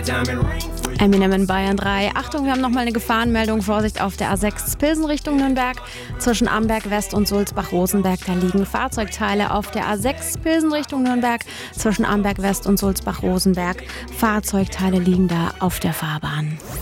Eminem in Bayern 3. Achtung, wir haben nochmal eine Gefahrenmeldung. Vorsicht auf der A6 Pilsen Richtung Nürnberg. Zwischen Amberg West und Sulzbach-Rosenberg, da liegen Fahrzeugteile. Auf der A6 Pilsen Richtung Nürnberg. Zwischen Amberg West und Sulzbach-Rosenberg. Fahrzeugteile liegen da auf der Fahrbahn.